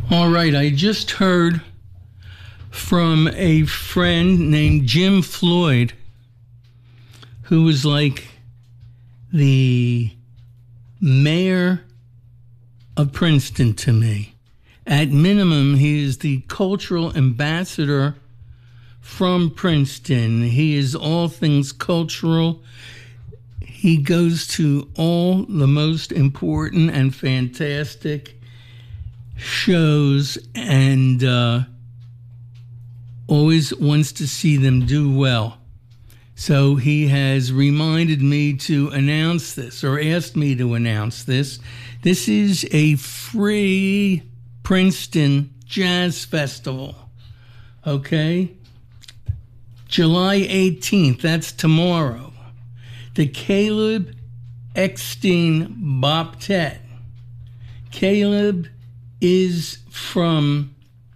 All right, I just heard from a friend named Jim Floyd, who was like the mayor of Princeton to me. At minimum, he is the cultural ambassador from Princeton. He is all things cultural. He goes to all the most important and fantastic shows and always wants to see them do well. So he has reminded me to announce this, or asked me to announce this. This is a free Princeton Jazz Festival. Okay? July 18th, that's tomorrow. The Caleb Eckstein Bobtet. Caleb is from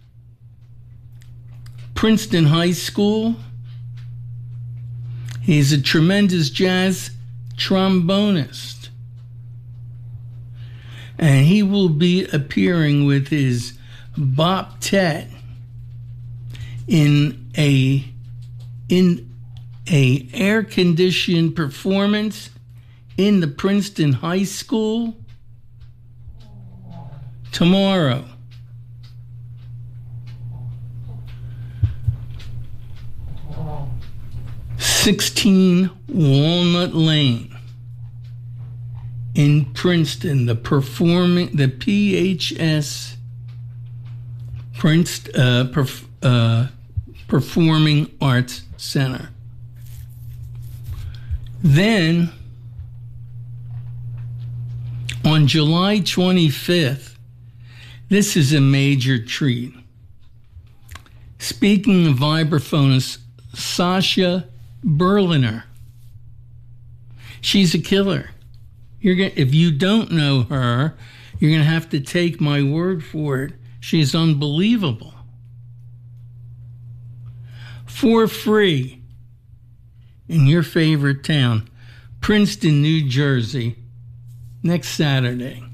Princeton High School. He's a tremendous jazz trombonist. And he will be appearing with his Bobtet in a air-conditioned performance in the Princeton High School tomorrow. "16 Walnut Lane in Princeton, the PHS Performing Arts Center." Then, on July 25th, this is a major treat. Speaking of vibraphonist Sasha Berliner, she's a killer. If you don't know her, you're going to have to take my word for it. She's unbelievable. For free in your favorite town, Princeton, New Jersey, next Saturday.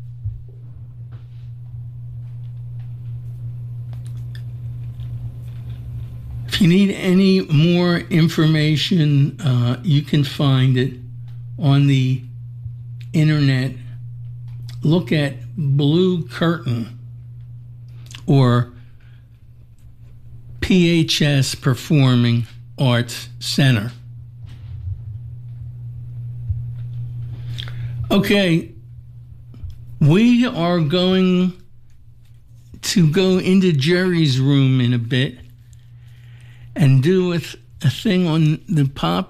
If you need any more information, you can find it on the internet. Look at Blue Curtain or PHS Performing Arts Center. Okay, we are going to go into Jerry's room in a bit and do a thing on the pop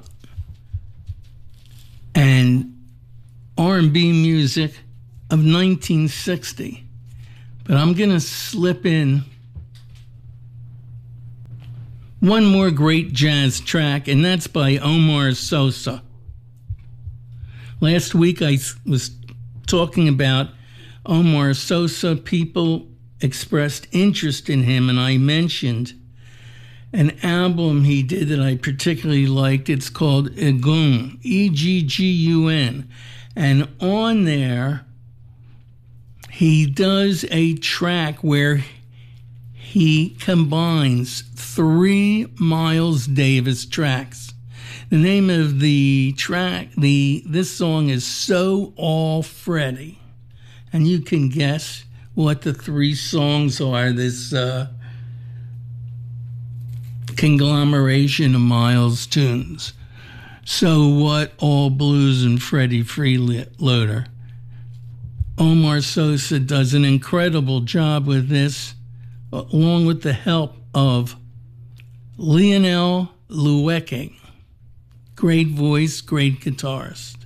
and R&B music of 1960. But I'm going to slip in one more great jazz track, and that's by Omar Sosa. Last week I was talking about Omar Sosa. People expressed interest in him, and I mentioned an album he did that I particularly liked. It's called Eggun, E-G-G-U-N. And on there, he does a track where he combines 3 Miles Davis tracks. The name of the track, this song is So All Freddie. And you can guess what the 3 songs are, this conglomeration of Miles tunes. So What, All Blues, and Freddie Freeloader. Omar Sosa does an incredible job with this, along with the help of Lionel Loueke. Great voice, great guitarist.